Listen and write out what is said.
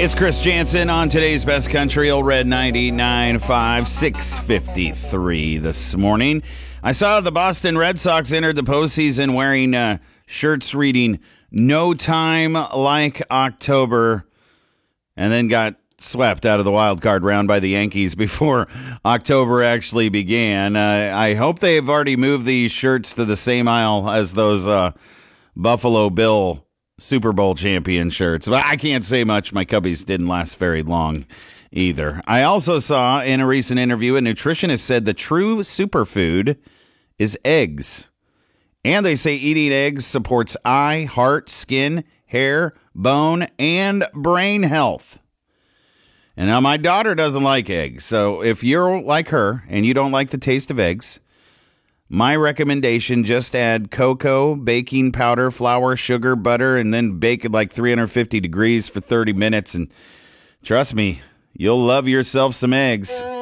It's Chris Jansen on today's Best Country, Old Red 99.5, 6:53 this morning. I saw the Boston Red Sox entered the postseason wearing shirts reading, "No time like October," and then got swept out of the wild card round by the Yankees before October actually began. I hope they've already moved these shirts to the same aisle as those Buffalo Bill Super Bowl champion shirts. But I can't say much. My Cubbies didn't last very long either. I also saw in a recent interview, a nutritionist said the true superfood is eggs. And they say eating eggs supports eye, heart, skin, hair, bone, and brain health. And now my daughter doesn't like eggs. So if you're like her and you don't like the taste of eggs, my recommendation, just add cocoa, baking powder, flour, sugar, butter, and then bake it like 350 degrees for 30 minutes. And trust me, you'll love yourself some eggs.